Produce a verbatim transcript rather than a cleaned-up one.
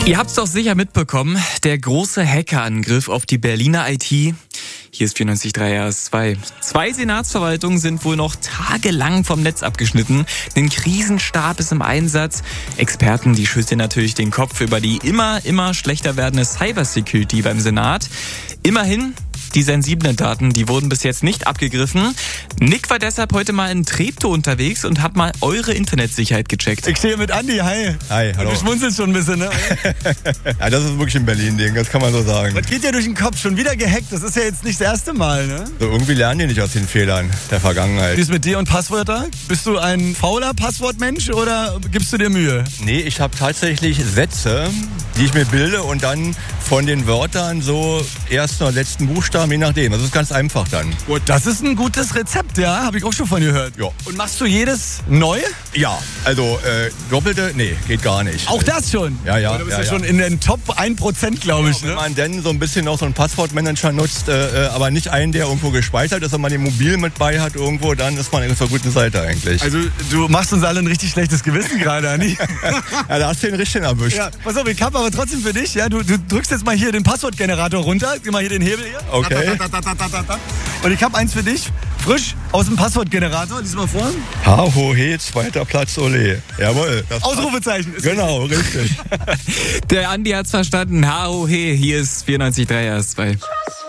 Ihr habt's doch sicher mitbekommen, der große Hackerangriff auf die Berliner I T. Hier ist vierundneunzig Komma drei R S zwei. Zwei Senatsverwaltungen sind wohl noch tagelang vom Netz abgeschnitten. Ein Krisenstab ist im Einsatz. Experten, die schütteln natürlich den Kopf über die immer, immer schlechter werdende Cybersecurity beim Senat. Immerhin, die sensiblen Daten, die wurden bis jetzt nicht abgegriffen. Nick war deshalb heute mal in Treptow unterwegs und hat mal eure Internetsicherheit gecheckt. Ich stehe mit Andi, hi. Hi, hallo. Du schmunzelst schon ein bisschen, ne? Ja, das ist wirklich ein Berlin-Ding, das kann man so sagen. Was geht dir durch den Kopf? Schon wieder gehackt? Das ist ja jetzt nicht das erste Mal, ne? So, irgendwie lernen die nicht aus den Fehlern der Vergangenheit. Wie ist mit dir und Passwörter? Bist du ein fauler Passwortmensch oder gibst du dir Mühe? Nee, ich habe tatsächlich Sätze, die ich mir bilde und dann von den Wörtern so ersten oder letzten Buchstaben, je nachdem. Das ist ganz einfach dann. Gut, das ist ein gutes Rezept, ja? Habe ich auch schon von gehört. Ja. Und machst du jedes neu? Ja, also äh, doppelte, nee, geht gar nicht. Auch das schon? Ja, ja. Du bist ja, ja, ja schon in den Top ein Prozent, glaube ich, Wenn ne? man denn so ein bisschen noch so einen Passwortmanager nutzt, äh, aber nicht einen, der irgendwo gespeichert ist, wenn man den mobil mit bei hat irgendwo, dann ist man auf der guten Seite eigentlich. Also du machst uns alle ein richtig schlechtes Gewissen gerade, Andi. Ja, da hast du den richtigen erwischt. Ja, pass auf, ich habe aber trotzdem für dich, ja, du, du drückst jetzt mal hier den Passwortgenerator runter, geh mal hier den Hebel hier. Okay. Da, da, da, da, da, da. Und ich habe eins für dich, frisch aus dem Passwortgenerator, lies mal vor. Ha, ho, he, zweiter Platz, ole. Jawohl. Das Ausrufezeichen. Ist genau, richtig. Der Andi hat's verstanden. Ha, ho, he, hier ist vierundneunzig Komma drei R S zwei.